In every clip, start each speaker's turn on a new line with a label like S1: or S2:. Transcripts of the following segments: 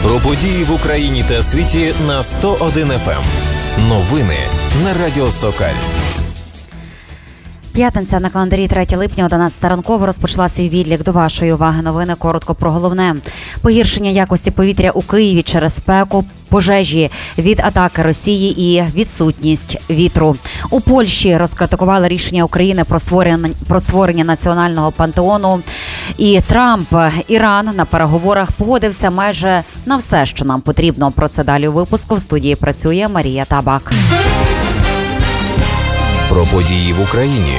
S1: Про події в Україні та світі на 101 FM. Новини на Радіо Сокаль.
S2: П'ятниця на календарі 3 липня, 11 ранково розпочала свій відлік. До вашої уваги новини. Коротко про головне. Погіршення якості повітря у Києві через спеку, пожежі від атаки Росії і відсутність вітру. У Польщі розкритикували рішення України про створення національного пантеону. І Трамп, Іран на переговорах погодився майже на все, що нам потрібно. Про це далі у випуску. В студії працює Марія Табак.
S1: Про події в Україні.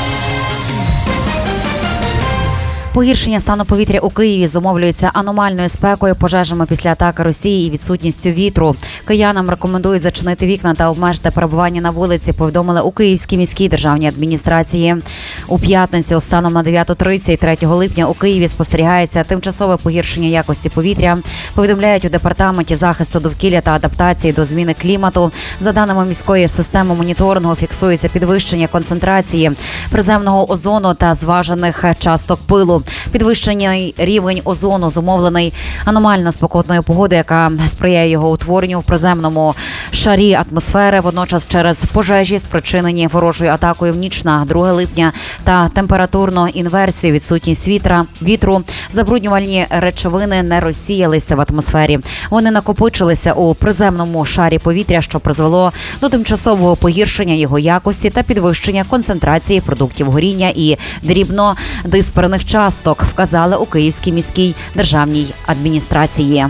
S2: Погіршення стану повітря у Києві зумовлюється аномальною спекою, пожежами після атаки Росії і відсутністю вітру. Киянам рекомендують зачинити вікна та обмежити перебування на вулиці, повідомили у Київській міській державній адміністрації. У п'ятницю станом на 9:30 3 липня у Києві спостерігається тимчасове погіршення якості повітря, повідомляють у Департаменті захисту довкілля та адаптації до зміни клімату. За даними міської системи моніторингу, фіксується підвищення концентрації приземного озону та зважених часток пилу. Підвищений рівень озону зумовлений аномально спекотною погодою, яка сприяє його утворенню в приземному шарі атмосфери. Водночас через пожежі, спричинені ворожою атакою в ніч на 2 липня та температурну інверсію, відсутність вітру, забруднювальні речовини не розсіялися в атмосфері. Вони накопичилися у приземному шарі повітря, що призвело до тимчасового погіршення його якості та підвищення концентрації продуктів горіння і дрібнодисперних часток, вказали у Київській міській державній адміністрації.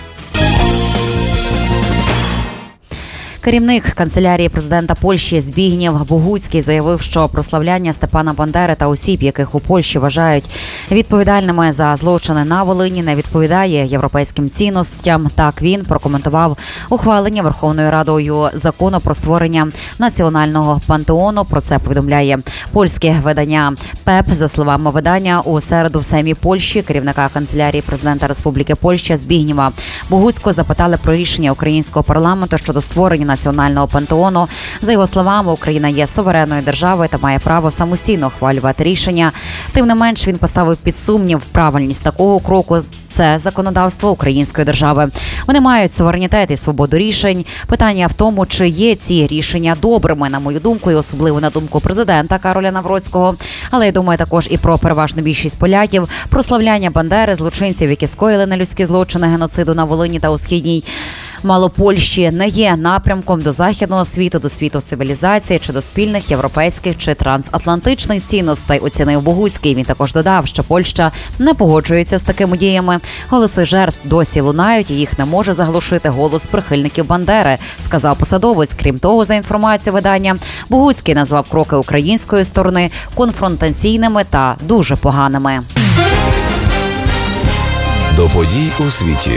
S2: Керівник канцелярії президента Польщі Збігнєв Богуцький заявив, що прославляння Степана Бандери та осіб, яких у Польщі вважають відповідальними за злочини на Волині, не відповідає європейським цінностям. Так він прокоментував ухвалення Верховною Радою закону про створення національного пантеону. Про це повідомляє польське видання ПЕП. За словами видання, у середу в Сеймі Польщі керівника канцелярії президента Республіки Польща Збігнєва Богуцького запитали про рішення українського парламенту щодо створення національного пантеону. За його словами, Україна є суверенною державою та має право самостійно ухвалювати рішення. Тим не менш, він поставив під сумнів правильність такого кроку. Це законодавство української держави. Вони мають суверенітет і свободу рішень. Питання в тому, чи є ці рішення добрими, на мою думку, і особливо на думку президента Кароля Навроцького. Але я думаю також і про переважну більшість поляків. Прославляння Бандери, злочинців, які скоїли нелюдські злочини геноциду на Волині та у східній Малопольщі, не є напрямком до західного світу, до світу цивілізації чи до спільних європейських чи трансатлантичних цінностей, оцінив Богуцький. Він також додав, що Польща не погоджується з такими діями. Голоси жертв досі лунають, і їх не може заглушити голос прихильників Бандери, сказав посадовець. Крім того, за інформацією видання, Богуцький назвав кроки української сторони конфронтаційними та дуже поганими.
S1: До подій у світі.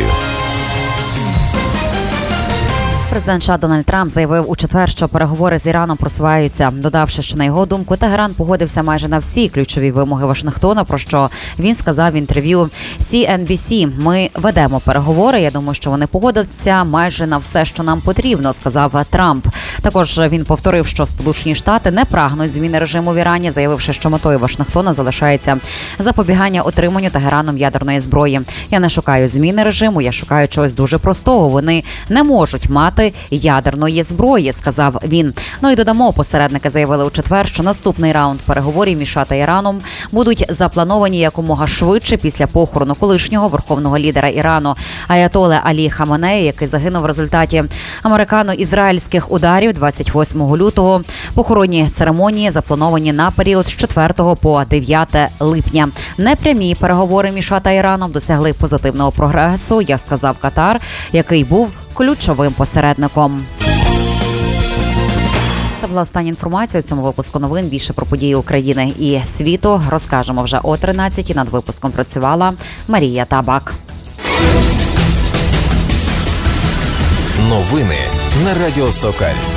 S2: Президент США Дональд Трамп заявив у четвер, що переговори з Іраном просуваються, додавши, що на його думку Тегеран погодився майже на всі ключові вимоги Вашингтона, про що він сказав в інтерв'ю CNBC. Ми ведемо переговори, я думаю, що вони погодяться майже на все, що нам потрібно, сказав Трамп. Також він повторив, що Сполучені Штати не прагнуть зміни режиму в Ірані, заявивши, що метою Вашингтона залишається запобігання отриманню Тегераном ядерної зброї. Я не шукаю зміни режиму, я шукаю чогось дуже простого. Вони не можуть мати ядерної зброї, сказав він. Ну і додамо, посередники заявили у четвер, що наступний раунд переговорів між США та Іраном будуть заплановані якомога швидше після похорону колишнього верховного лідера Ірану Аятолли Алі Хаменеї, який загинув в результаті американо-ізраїльських ударів 28 лютого. Похоронні церемонії заплановані на період з 4 по 9 липня. Непрямі переговори між США та Іраном досягли позитивного прогресу, як сказав Катар, який був ключовим посередником. Це була остання інформація у цьому випуску новин. Більше про події України і світу розкажемо вже о 13-й. Над випуском працювала Марія Табак.
S1: Новини на Радіо Сокаль.